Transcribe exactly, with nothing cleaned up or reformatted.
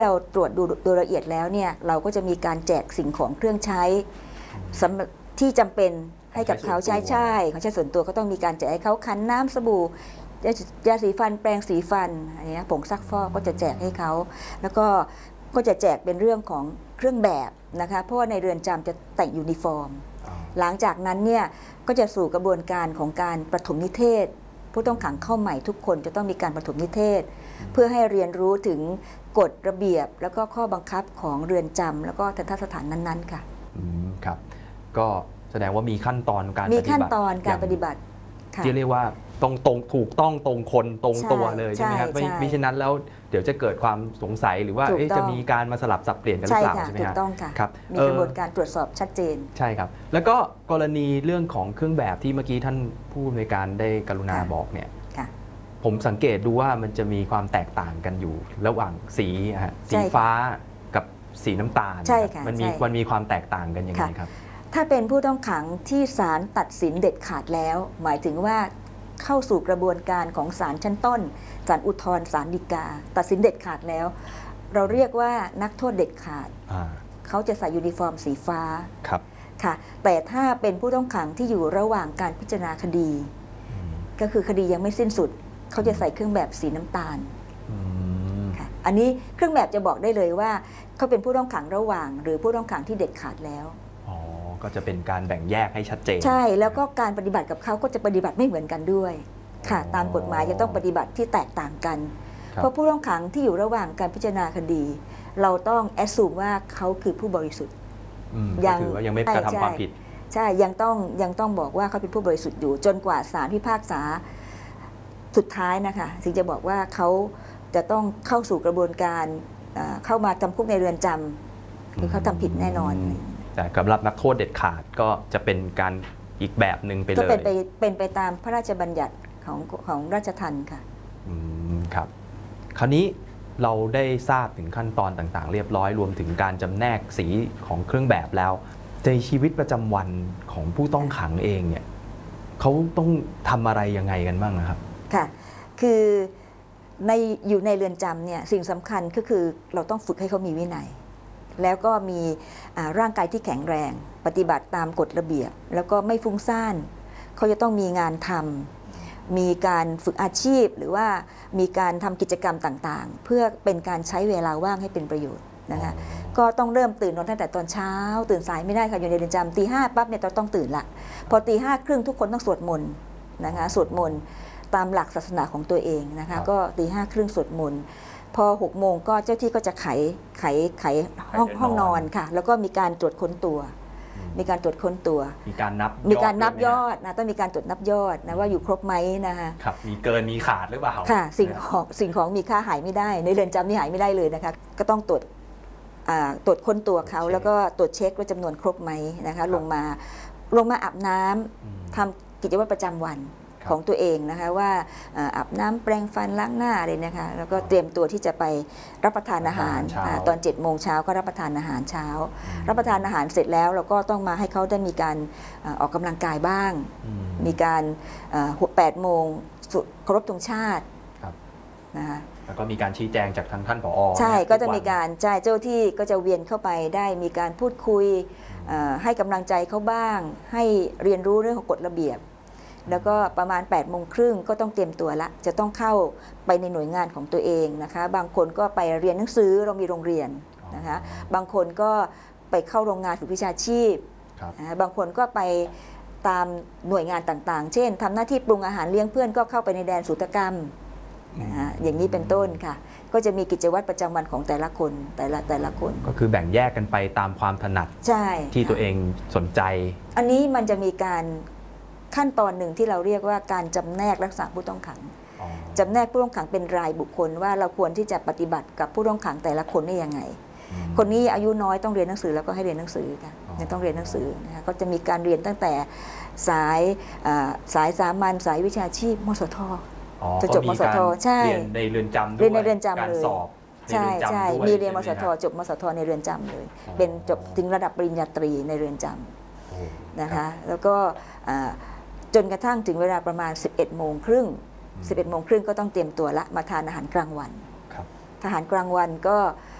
เราตรวจดูโดยละเอียดแล้วเนี่ยเราก็จะมีการแจกสิ่งของเครื่องใช้สำหรับที่จำเป็นให้กับเขาใช้ใช่ของใช้ส่วนตัวก็ต้องมีการแจกให้เขาคั้นน้ำสบู่ยาสีฟันแปรงสีฟันอะไรเงี้ยผงซักฟอกก็จะแจกให้เขาแล้วก็ก็จะแจกเป็นเรื่องของเครื่องแบบนะคะเพราะว่าในเรือนจำจะแต่งยูนิฟอร์มหลังจากนั้นเนี่ยก็จะสู่กระบวนการของการประถมนิเทศผู้ต้องขังเข้าใหม่ทุกคนจะต้องมีการประถมนิเทศเพื่อให้เรียนรู้ถึงกฎระเบียบแล้วก็ข้อบังคับของเรือนจำแล้วก็ทันตสถานนั้นๆค่ะอืมครับก็แสดงว่ามีขั้นตอนการมีขั้นตอนการปฏิบัติที่เรียกว่าตรงตรงถูกต้องตรงคนตรงตัวเลยใช่ไหมครับไม่ไม่เช่นนั้นแล้วเดี๋ยวจะเกิดความสงสัยหรือว่าจะมีการมาสลับสับเปลี่ยนกันหรือเปล่าใช่ไหมครับถูกต้องค่ะครับมีกระบวนการตรวจสอบชัดเจนใช่ครับแล้วก็กรณีเรื่องของเครื่องแบบที่เมื่อกี้ท่านผู้อำนวยการได้กรุณาบอกเนี่ยผมสังเกตดูว่ามันจะมีความแตกต่างกันอยู่ระหว่างสีสีฟ้ากับสีน้ำตาลมันมีมันมีความแตกต่างกันยังไงครับถ้าเป็นผู้ต้องขังที่ศาลตัดสินเด็ดขาดแล้วหมายถึงว่าเข้าสู่กระบวนการของศาลชั้นต้นศาลอุทธรณ์ศาลฎีกาตัดสินเด็ดขาดแล้วเราเรียกว่านักโทษเด็ดขาดเขาจะใส่ยูนิฟอร์มสีฟ้าครับค่ะแต่ถ้าเป็นผู้ต้องขังที่อยู่ระหว่างการพิจารณาคดีก็คือคดียังไม่สิ้นสุดเขาจะใส่เครื่องแบบสีน้ำตาลค่ะอันนี้เครื่องแบบจะบอกได้เลยว่าเขาเป็นผู้ต้องขังระหว่างหรือผู้ต้องขังที่เด็ดขาดแล้วอ๋อก็จะเป็นการแบ่งแยกให้ชัดเจนใช่แล้วก็การปฏิบัติกับเขาก็จะปฏิบัติไม่เหมือนกันด้วยค่ะตามกฎหมายจะต้องปฏิบัติที่แตกต่างกันเพราะผู้ต้องขังที่อยู่ระหว่างการพิจารณาคดีเราต้องแอสซูมว่าเขาคือผู้บริสุทธิ์ยังถือว่ายังไม่กระทำความผิดใช่ยังต้องยังต้องบอกว่าเขาเป็นผู้บริสุทธิ์อยู่จนกว่าศาลพิพากษาสุดท้ายนะคะถึงจะบอกว่าเขาจะต้องเข้าสู่กระบวนการเข้ามาจำคุกในเรือนจำหรือเขาทำผิดแน่นอนแต่สำหรับนักโทษเด็ดขาดก็จะเป็นการอีกแบบหนึ่งไปเลยก็เป็นไปเป็นไปตามพระราชบัญญัติของของราชทัณฑ์ค่ะอืมครับคราวนี้เราได้ทราบถึงขั้นตอนต่างๆเรียบร้อยรวมถึงการจำแนกสีของเครื่องแบบแล้วในชีวิตประจำวันของผู้ต้องขังเองเนี่ยเขาต้องทำอะไรยังไงกันบ้างนะครับค่ะคือในอยู่ในเรือนจำเนี่ยสิ่งสำคัญก็คือเราต้องฝึกให้เขามีวินัยแล้วก็มีร่างกายที่แข็งแรงปฏิบัติตามกฎระเบียบแล้วก็ไม่ฟุ้งซ่านเขาจะต้องมีงานทำมีการฝึกอาชีพหรือว่ามีการทำกิจกรรมต่างๆเพื่อเป็นการใช้เวลาว่างให้เป็นประโยชน์นะคะก็ต้องเริ่มตื่นนอนตั้งแต่ตอนเช้าตื่นสายไม่ได้ค่ะอยู่ในเรือนจำตีห้าปั๊บเนี่ยเราต้องตื่นละพอตีห้าครึ่งทุกคนต้องสวดมนต์นะคะสวดมนต์ตามหลักศาสนาของตัวเองนะคะก็ตีห้าครึ่งสวดมนต์พอหกโมงก็เจ้าที่ก็จะไขไขไขห้องห้องนอนค่ะแล้วก็มีการตรวจค้นตัวมีการตรวจค้นตัวมีการนับมีการนับยอดนะต้องมีการตรวจนับยอดนะว่าอยู่ครบไหมนะคะครับมีเกินมีขาดหรือเปล่าค่ะสิ่งของสิ่งของมีค่าหายไม่ได้ในเรือนจำนี่หายไม่ได้เลยนะคะก็ต้องตรวจตรวจค้นตัวเขาแล้วก็ตรวจเช็คว่าจำนวนครบไหมนะคะลงมาลงมาอาบน้ำทำกิจวัตรประจำวันของตัวเองนะคะว่าอาบน้ำแปรงฟันล้างหน้าอะไรนะคะแล้วก็เตรียมตัวที่จะไปรับประทานอาหารตอนเจ็ดโมงเช้าก็รับประทานอาหารเช้ารับประทานอาหารเสร็จแล้วเราก็ต้องมาให้เขาได้มีการออกกำลังกายบ้างมีการแปดโมงเคารพธงชาตินะคะแล้วก็มีการชี้แจงจากทางท่านผอ. ใช่ก็จะมีการใช่เจ้าที่ก็จะเวียนเข้าไปได้มีการพูดคุยให้กำลังใจเขาบ้างให้เรียนรู้เรื่องของกฎระเบียบแล้วก็ประมาณแปดโมงครึ่งก็ต้องเตรียมตัวละจะต้องเข้าไปในหน่วยงานของตัวเองนะคะบางคนก็ไปเรียนหนังสือเรามีโรงเรียนนะคะบางคนก็ไปเข้าโรงงานฝึกวิชาชีพนะบางคนก็ไปตามหน่วยงานต่างๆเช่นทำหน้าที่ปรุงอาหารเลี้ยงเพื่อนก็เข้าไปในแดนศุลกรรมนะอย่างนี้เป็นต้นค่ะก็จะมีกิจวัตรประจำวันของแต่ละคนแต่ละแต่ละคนก็คือแบ่งแยกกันไปตามความถนัดที่ตัวเองสนใจอันนี้มันจะมีการขั้นตอนหนึ่งที่เราเรียกว่าการจำแนกรักษาผู้ต้องขังจำแนกผู้ต้องขังเป็นรายบุคคลว่าเราควรที่จะปฏิบัติกับผู้ต้องขังแต่ละคนได้ยังไงคนนี้อายุน้อยต้องเรียนหนังสือแล้วก็ให้เรียนหนังสือค่ะยังต้องเรียนหนังสือนะคะก็จะมีการเรียนตั้งแต่สายสายสามัญสายวิชาชีพมสทจะจบมสทใช่เรียนในเรือนจำด้วยเรียนในเรือนจำเลยการสอบใช่ใช่มีเรียนมสทจบมสทในเรือนจำเลยเป็นจบถึงระดับปริญญาตรีในเรือนจำนะคะแล้วก็จนกระทั่งถึงเวลาประมาณ สิบเอ็ดโมงครึ่ง สิบเอ็ดโมงครึ่งก็ต้องเตรียมตัวละมาทานอาหารกลางวันอาหารกลางวันก็